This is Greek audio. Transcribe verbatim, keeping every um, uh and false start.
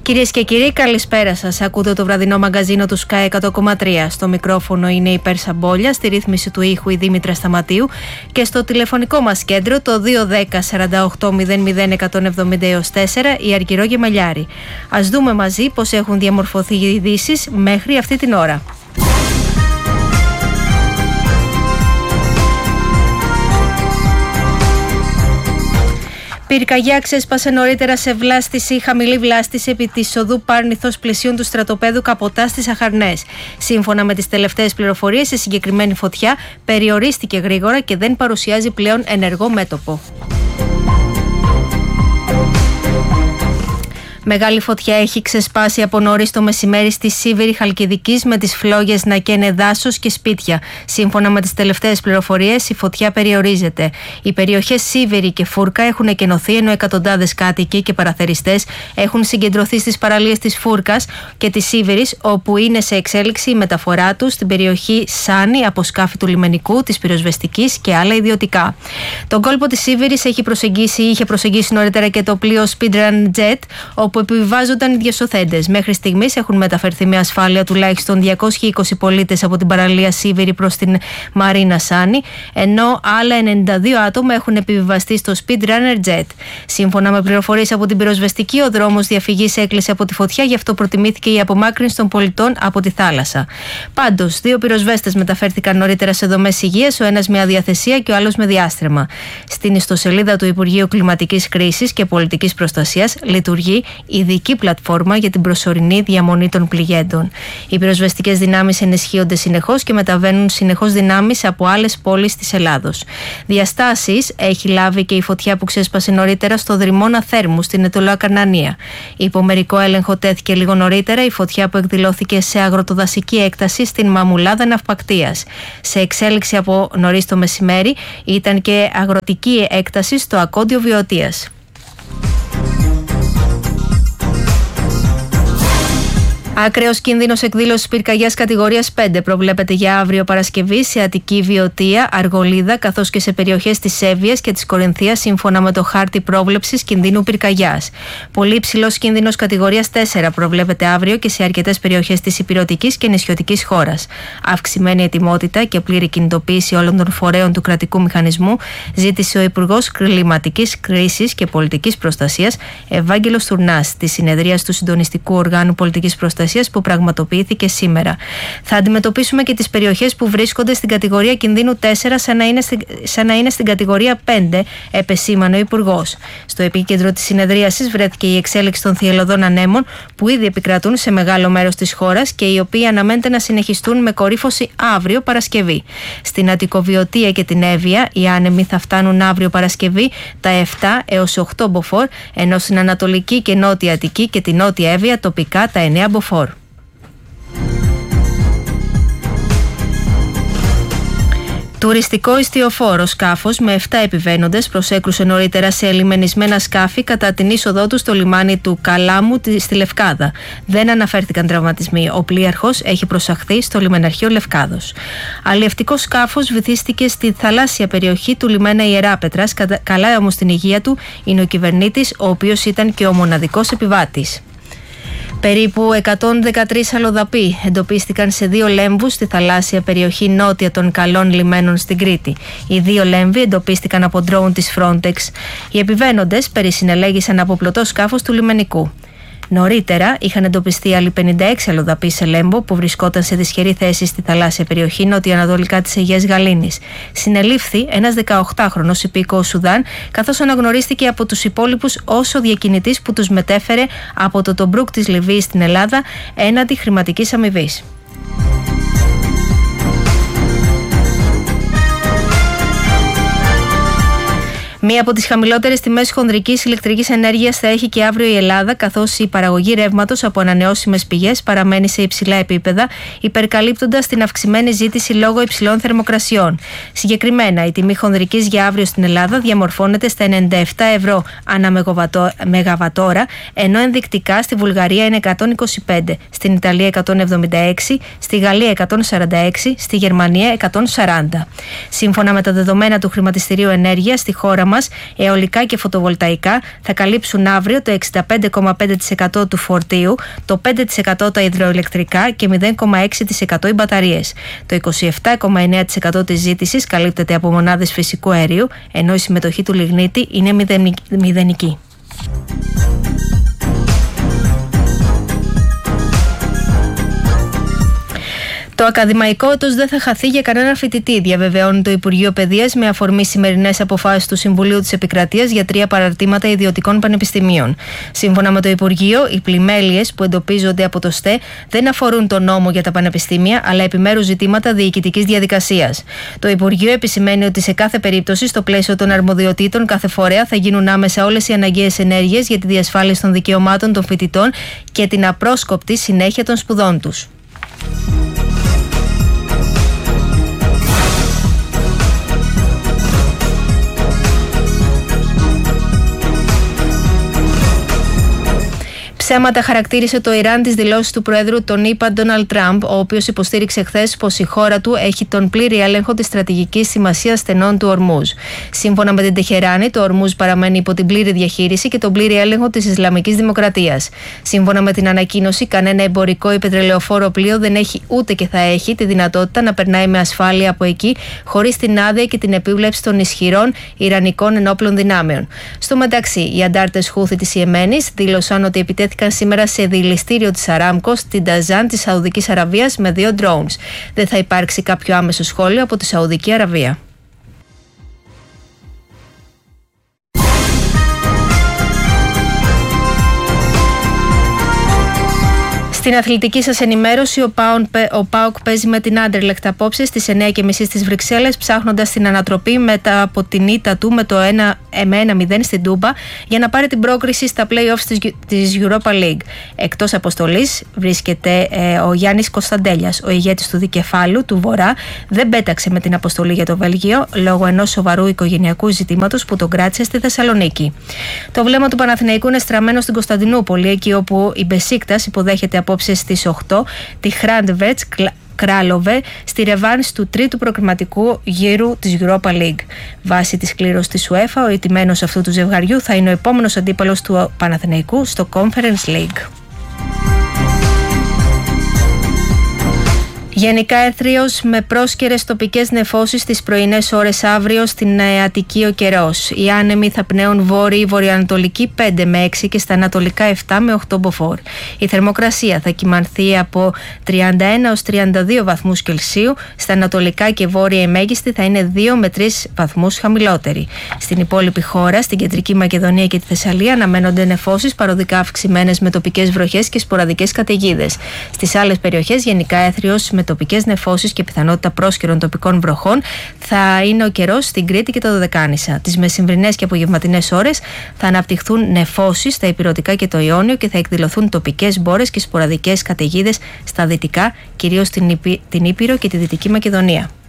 Κυρίες και κύριοι, καλησπέρα σας. Ακούτε το βραδινό μαγκαζίνο του Sky εκατό κόμμα τρία. Στο μικρόφωνο είναι η Πέρσα Μπόλια, στη ρύθμιση του ήχου η Δήμητρα Σταματίου και στο τηλεφωνικό μας κέντρο το δύο δέκα σαράντα οκτώ μηδέν μηδέν εκατόν εβδομήντα έως τέσσερα η Αργυρό Γεμαλιάρη. Ας δούμε μαζί πώς έχουν διαμορφωθεί οι ειδήσεις μέχρι αυτή την ώρα. Πυρκαγιά ξέσπασε νωρίτερα σε βλάστηση, χαμηλή βλάστηση επί της οδού Πάρνηθος πλαισίων του στρατοπέδου Καποτά στις Αχαρνές. Σύμφωνα με τις τελευταίες πληροφορίες, η συγκεκριμένη φωτιά περιορίστηκε γρήγορα και δεν παρουσιάζει πλέον ενεργό μέτωπο. Μεγάλη φωτιά έχει ξεσπάσει από νωρίς το μεσημέρι στη Σίβηρη Χαλκιδικής, με τις φλόγες να καίνε δάσος και σπίτια. Σύμφωνα με τις τελευταίες πληροφορίες, η φωτιά περιορίζεται. Οι περιοχές Σίβηρη και Φούρκα έχουν εκενωθεί, ενώ εκατοντάδες κάτοικοι και παραθεριστές έχουν συγκεντρωθεί στις παραλίες της Φούρκας και της Σίβηρης, όπου είναι σε εξέλιξη η μεταφορά τους στην περιοχή Σάνη από σκάφη του λιμενικού, της πυροσβεστικής και άλλα ιδιωτικά. Τον κόλπο της Σίβηρης έχει προσεγγίσει, είχε προσεγγίσει νωρίτερα και το πλοίο Speedrun Jet, όπου επιβιβάζονταν οι διασωθέντες. Μέχρι στιγμής έχουν μεταφερθεί με ασφάλεια τουλάχιστον διακόσιοι είκοσι πολίτες από την παραλία Σίβηρη προς την Μαρίνα Σάνη, ενώ άλλα ενενήντα δύο άτομα έχουν επιβιβαστεί στο Speedrunner Jet. Σύμφωνα με πληροφορίες από την πυροσβεστική, ο δρόμος διαφυγής έκλεισε από τη φωτιά, γι' αυτό προτιμήθηκε η απομάκρυνση των πολιτών από τη θάλασσα. Πάντως, δύο πυροσβέστες μεταφέρθηκαν νωρίτερα σε δομές υγείας, ο ένας με αδιαθεσία και ο άλλος με διάστρεμα. Στην ιστοσελίδα του Υπουργείου Κλιματικής Κρίσης και Πολιτικής Προστασίας λειτουργεί ειδική πλατφόρμα για την προσωρινή διαμονή των πληγέντων. Οι πυροσβεστικές δυνάμεις ενισχύονται συνεχώς και μεταβαίνουν συνεχώς δυνάμεις από άλλες πόλεις της Ελλάδος. Διαστάσεις έχει λάβει και η φωτιά που ξέσπασε νωρίτερα στο Δρυμώνα Θέρμου στην Ετωλοακαρνανία. Υπό μερικό έλεγχο τέθηκε λίγο νωρίτερα η φωτιά που εκδηλώθηκε σε αγροτοδασική έκταση στην Μαμουλάδα Ναυπακτίας. Σε εξέλιξη από νωρίς το μεσημέρι ήταν και αγροτική έκταση στο Ακόντιο Βιωτίας. Ακραίος κίνδυνος εκδήλωσης πυρκαγιάς κατηγορίας πέντε προβλέπεται για αύριο Παρασκευή σε Αττική, Βιωτία, Αργολίδα, καθώς και σε περιοχές της Εύβοιας και της Κορινθίας, σύμφωνα με το χάρτη πρόβλεψης κινδύνου πυρκαγιάς. Πολύ υψηλός κίνδυνος κατηγορίας τέσσερα προβλέπεται αύριο και σε αρκετές περιοχές της ηπειρωτικής και νησιωτικής χώρας. Αυξημένη ετοιμότητα και πλήρη κινητοποίηση όλων των φορέων του κρατικού μηχανισμού ζήτησε ο Υπουργός Κλιματικής Κρίσης και Πολιτικής Προστασίας, Ευάγγελος Τουρνάς, στη συνεδρία του Συντονιστικού Οργάνου Πολιτικής Προστασίας που πραγματοποιήθηκε σήμερα. Θα αντιμετωπίσουμε και τις περιοχές που βρίσκονται στην κατηγορία κινδύνου τέσσερα σαν να είναι στην, σαν να είναι στην κατηγορία πέντε, επεσήμανε ο Υπουργός. Στο επίκεντρο της συνεδρίασης βρέθηκε η εξέλιξη των θυελλωδών ανέμων που ήδη επικρατούν σε μεγάλο μέρος της χώρας και οι οποίοι αναμένεται να συνεχιστούν με κορύφωση αύριο Παρασκευή. Στην Αττικοβιωτία και την Εύβοια οι άνεμοι θα φτάνουν αύριο Παρασκευή τα επτά έως οκτώ μποφόρ, ενώ στην Ανατολική και Νότια Αττική και την Νότια Εύβοια τοπικά τα εννέα μποφόρ. Τουριστικό ιστιοφόρο σκάφος με επτά επιβαίνοντες προσέκρουσε νωρίτερα σε ελιμενισμένα σκάφη κατά την είσοδό του στο λιμάνι του Καλάμου στη Λευκάδα. Δεν αναφέρθηκαν τραυματισμοί. Ο πλοίαρχος έχει προσαχθεί στο λιμεναρχείο Λευκάδος. Αλλιευτικό σκάφος βυθίστηκε στη θαλάσσια περιοχή του λιμένα Ιεράπετρας. Καλά όμως στην υγεία του είναι ο κυβερνήτης, ο οποίος ήταν και ο μοναδικός επιβάτης. Περίπου εκατόν δεκατρείς αλλοδαποί εντοπίστηκαν σε δύο λέμβους στη θαλάσσια περιοχή νότια των Καλών Λιμένων στην Κρήτη. Οι δύο λέμβοι εντοπίστηκαν από ντρόουν της Frontex. Οι επιβαίνοντες περισυνελέγησαν από πλωτό σκάφος του λιμενικού. Νωρίτερα είχαν εντοπιστεί άλλοι πενήντα έξι αλλοδαποί σε λέμβο που βρισκόταν σε δυσχερή θέση στη θαλάσσια περιοχή νοτιοανατολικά της Αιγαίας Γαλήνης. Συνελήφθη ένας δεκαοκτάχρονος υπήκοος Σουδάν, καθώς αναγνωρίστηκε από τους υπόλοιπους ως ο διακινητής που τους μετέφερε από το Τομπρούκ της Λιβύης στην Ελλάδα έναντι χρηματικής αμοιβής. Μία από τις χαμηλότερες τιμές χονδρικής ηλεκτρικής ενέργειας θα έχει και αύριο η Ελλάδα, καθώς η παραγωγή ρεύματος από ανανεώσιμες πηγές παραμένει σε υψηλά επίπεδα, υπερκαλύπτοντας την αυξημένη ζήτηση λόγω υψηλών θερμοκρασιών. Συγκεκριμένα, η τιμή χονδρικής για αύριο στην Ελλάδα διαμορφώνεται στα ενενήντα επτά ευρώ ανά μεγαβατόρα, ενώ ενδεικτικά στη Βουλγαρία είναι εκατόν είκοσι πέντε, στην Ιταλία εκατόν εβδομήντα έξι, στη Γαλλία εκατόν σαράντα έξι, στη Γερμανία εκατόν σαράντα. Σύμφωνα με τα δεδομένα του Χρηματιστηρίου Ενέργειας, στη χώρα μας, αιωλικά και φωτοβολταϊκά θα καλύψουν αύριο το εξήντα πέντε κόμμα πέντε τοις εκατό του φορτίου, το πέντε τοις εκατό τα υδροηλεκτρικά και μηδέν κόμμα έξι τοις εκατό οι μπαταρίες. Το είκοσι επτά κόμμα εννέα τοις εκατό της ζήτησης καλύπτεται από μονάδες φυσικού αερίου, ενώ η συμμετοχή του λιγνίτη είναι μηδενική. Το ακαδημαϊκό έτος δεν θα χαθεί για κανένα φοιτητή, διαβεβαιώνει το Υπουργείο Παιδείας με αφορμή σημερινές αποφάσεις του Συμβουλίου της Επικρατείας για τρία παραρτήματα ιδιωτικών πανεπιστημίων. Σύμφωνα με το Υπουργείο, οι πλημέλειες που εντοπίζονται από το ΣΤΕ δεν αφορούν τον νόμο για τα πανεπιστήμια, αλλά επιμέρους ζητήματα διοικητικής διαδικασίας. Το Υπουργείο επισημαίνει ότι σε κάθε περίπτωση, στο πλαίσιο των αρμοδιοτήτων κάθε φορέα, θα γίνουν άμεσα όλες οι αναγκαίες ενέργειες για τη διασφάλιση των δικαιωμάτων των φοιτητών και την απρόσκοπτη συνέχεια των σπουδών τους. Ψέματα χαρακτήρισε το Ιράν τις δηλώσεις του Προέδρου των ΗΠΑ Ντόναλντ Τραμπ, ο οποίος υποστήριξε χθες πως η χώρα του έχει τον πλήρη έλεγχο της στρατηγικής σημασίας στενών του Ορμούζ. Σύμφωνα με την Τεχεράνη, το Ορμούζ παραμένει υπό την πλήρη διαχείριση και τον πλήρη έλεγχο της Ισλαμικής Δημοκρατίας. Σύμφωνα με την ανακοίνωση, κανένα εμπορικό ή πετρελαιοφόρο πλοίο δεν έχει ούτε και θα έχει τη δυνατότητα να περνάει με ασφάλεια από εκεί, χωρίς την άδεια και την επίβλεψη των ισχυρών Ιρανικών ενόπλων δυνάμεων. Στο μεταξύ, οι αντάρτες Χούθη της Ιεμένης δήλωσαν ότι επιτέθηκαν σήμερα σε δηληστήριο της Αράμκο στην Ταζάν της Σαουδικής Αραβίας με δύο drones. Δεν θα υπάρξει κάποιο άμεσο σχόλιο από τη Σαουδική Αραβία. Στην αθλητική σας ενημέρωση, ο, Πάουν, ο ΠΑΟΚ παίζει με την Άντερλεχτ απόψε στις εννιά και μισή στις Βρυξέλλες, ψάχνοντας την ανατροπή μετά από την ήττα του με το ένα μηδέν στην Τούμπα για να πάρει την πρόκριση στα play-offs της, της Europa League. Εκτός αποστολής βρίσκεται ε, ο Γιάννης Κωνσταντέλιας, ο ηγέτης του δικεφάλου του Βορρά. Δεν πέταξε με την αποστολή για το Βέλγιο λόγω ενός σοβαρού οικογενειακού ζητήματος που τον κράτησε στη Θεσσαλονίκη. Το βλέμμα του Παναθηναϊκού είναι στραμμένο στην Κωνσταντινούπολη, εκεί όπου η Μπεσίκτας υποδέχεται απόψε στις οκτώ τη Χράντβετς Κράλοβε στη ρεβάνς του τρίτου προκριματικού γύρου της Europa League. Βάσει της κλήρωσης της UEFA, ο ηττημένος αυτού του ζευγαριού θα είναι ο επόμενος αντίπαλος του Παναθηναϊκού στο Conference League. Γενικά έρθριος με πρόσκαιρες τοπικές νεφώσεις στις πρωινές ώρες αύριο στην Αττική ο καιρός. Οι άνεμοι θα πνέουν βόρειοι βορειοανατολική πέντε με έξι και στα ανατολικά επτά με οκτώ μποφόρ. Η θερμοκρασία θα κυμανθεί από τριάντα ένα έως τριάντα δύο βαθμούς Κελσίου, στα ανατολικά και βόρεια η μέγιστη θα είναι δύο με τρεις βαθμούς χαμηλότερη. Στην υπόλοιπη χώρα, στην κεντρική Μακεδονία και τη Θεσσαλία, αναμένονται νεφώσεις παροδικά αυξημένες με τοπικές βροχές και σποραδικές καταιγίδες. Στις άλλες περιοχές, γενικά έρθριος με τοπικές νεφώσεις και πιθανότητα πρόσκαιρων τοπικών βροχών θα είναι ο καιρός στην Κρήτη και τα Δωδεκάνησα. Τις μεσημβρινές και απογευματινές ώρες θα αναπτυχθούν νεφώσεις στα Ηπειρωτικά και το Ιόνιο και θα εκδηλωθούν τοπικές μπόρες και σποραδικές καταιγίδες στα δυτικά, κυρίως την Ήπειρο και τη Δυτική Μακεδονία.